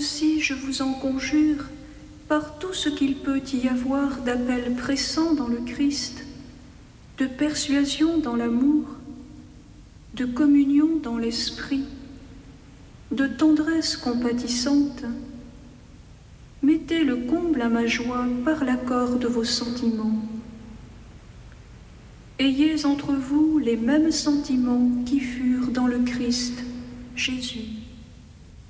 Aussi, je vous en conjure, par tout ce qu'il peut y avoir d'appel pressant dans le Christ, de persuasion dans l'amour, de communion dans l'esprit, de tendresse compatissante, mettez le comble à ma joie par l'accord de vos sentiments. Ayez entre vous les mêmes sentiments qui furent dans le Christ, Jésus.